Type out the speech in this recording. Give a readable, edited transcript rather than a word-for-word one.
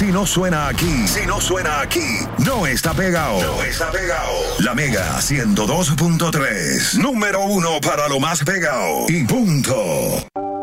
Si no suena aquí, no está pegado. La Mega 102.3, número 1 para lo más pegado. Y punto.